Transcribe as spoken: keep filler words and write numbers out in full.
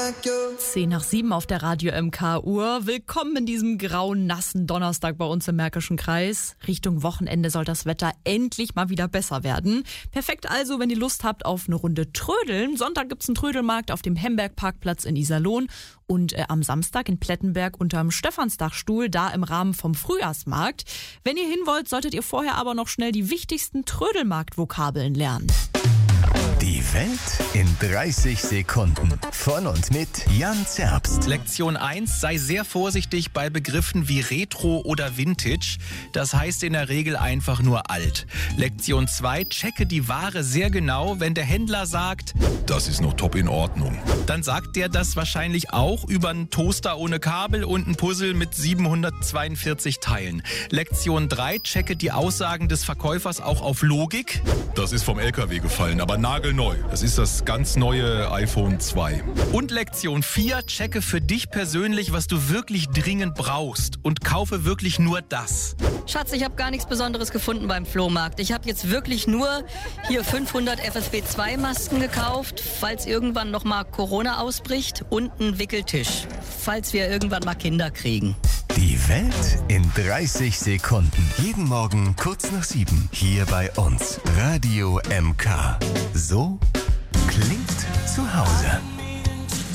zehn nach sieben auf der Radio M K-Uhr. Willkommen in diesem grauen, nassen Donnerstag bei uns im Märkischen Kreis. Richtung Wochenende soll das Wetter endlich mal wieder besser werden. Perfekt also, wenn ihr Lust habt auf eine Runde Trödeln. Sonntag gibt's einen Trödelmarkt auf dem Hemberg-Parkplatz in Iserlohn und äh, am Samstag in Plettenberg unterm Stephansdachstuhl, da im Rahmen vom Frühjahrsmarkt. Wenn ihr hin wollt, solltet ihr vorher aber noch schnell die wichtigsten Trödelmarkt-Vokabeln lernen. Die Welt in dreißig Sekunden. Von und mit Jan Zerbst. Lektion eins. Sei sehr vorsichtig bei Begriffen wie Retro oder Vintage. Das heißt in der Regel einfach nur alt. Lektion zwei. Checke die Ware sehr genau. Wenn der Händler sagt, das ist noch top in Ordnung, dann sagt der das wahrscheinlich auch über einen Toaster ohne Kabel und ein Puzzle mit siebenhundertzweiundvierzig Teilen. Lektion drei. Checke die Aussagen des Verkäufers auch auf Logik. das ist vom L K W gefallen, aber nagelneu. Das ist das ganz neue iPhone zwei. Und Lektion vier. Checke für dich persönlich, was du wirklich dringend brauchst und kaufe wirklich nur das. Schatz, ich habe gar nichts Besonderes gefunden beim Flohmarkt. Ich habe jetzt wirklich nur hier fünfhundert F F P zwei Masken gekauft, falls irgendwann noch mal Corona ausbricht, und einen Wickeltisch, falls wir irgendwann mal Kinder kriegen. Die Welt in dreißig Sekunden. Jeden Morgen kurz nach sieben. Hier bei uns. Radio M K. So klingt zu Hause.